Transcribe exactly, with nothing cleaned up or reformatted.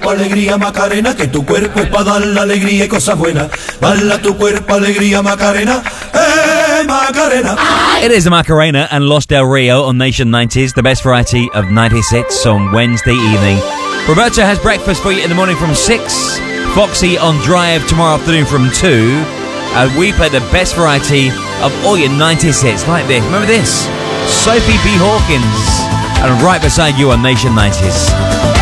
cuerpo alegría Macarena, que tu cuerpo es para dar la alegría y cosas buenas. Dale a tu cuerpo alegría Macarena, eh Macarena. It is the Macarena and Los Del Rio on Nation nineties, the best variety of nineties hits on Wednesday evening. Roberto has breakfast for you in the morning from six. Foxy on Drive tomorrow afternoon from two. And we play the best variety of all your nineties hits like this. Remember this? Sophie B. Hawkins. And right beside you on Nation nineties.